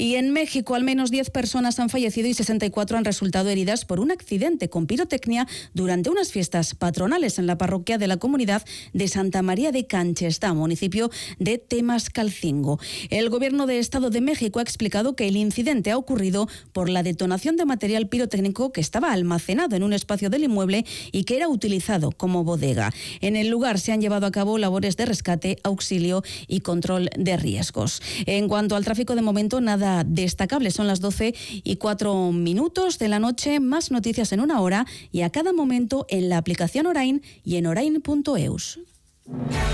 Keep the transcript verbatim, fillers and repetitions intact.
Y en México, al menos diez personas han fallecido y sesenta y cuatro han resultado heridas por un accidente con pirotecnia durante unas fiestas patronales en la parroquia de la comunidad de Santa María de Canchestá, municipio de Temascalcingo. El Gobierno de Estado de México ha explicado que el incidente ha ocurrido por la detonación de material pirotécnico que estaba almacenado en un espacio del inmueble y que era utilizado como bodega. En el lugar se han llevado a cabo labores de rescate, auxilio y control de riesgos. En cuanto al tráfico, de momento nada destacable. Son las doce y cuatro minutos de la noche. Más noticias en una hora y a cada momento en la aplicación Orain y en orain punto eus.